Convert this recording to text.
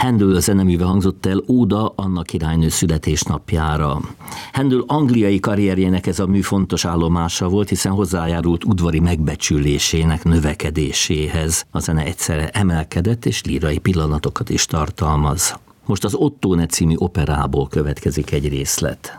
Handel zeneműve hangzott el Óda Anna királynő születésnapjára. Handel angliai karrierjének ez a mű fontos állomása volt, hiszen hozzájárult udvari megbecsülésének növekedéséhez. A zene egyszerre emelkedett és lírai pillanatokat is tartalmaz. Most az Ottone című operából következik egy részlet.